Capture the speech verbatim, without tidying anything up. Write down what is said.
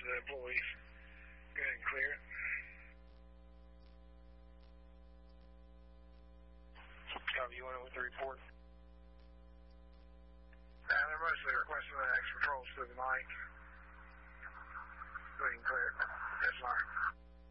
the employees. Go ahead and clear it. Copy, you want it with the report? Uh, they're mostly requesting the extra patrols through the night.